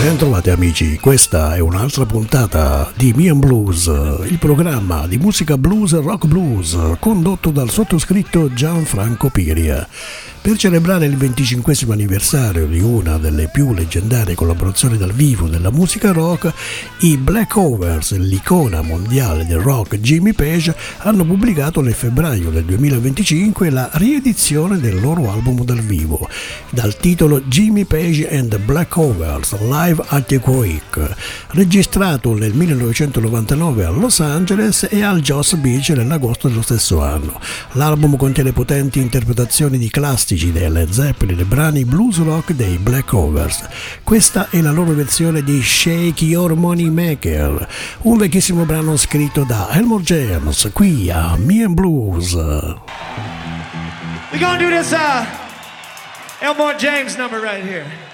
Bentrovati amici, questa è un'altra puntata di Me and Blues, il programma di musica blues e rock blues condotto dal sottoscritto Gianfranco Piria. Per celebrare il 25° anniversario di una delle più leggendarie collaborazioni dal vivo della musica rock, i Black Overs, l'icona mondiale del rock Jimmy Page, hanno pubblicato nel febbraio del 2025 la riedizione del loro album dal vivo, dal titolo Jimmy Page and the Black Overs Live at the Quake, registrato nel 1999 a Los Angeles e al Joss Beach nell'agosto dello stesso anno. L'album contiene potenti interpretazioni di classici dei Led Zeppelin e brani blues rock dei Black Overs. Questa è la loro versione di Shake Your Money Maker, un vecchissimo brano scritto da Elmore James, qui a Me and Blues. We're gonna do this Elmore James number right here.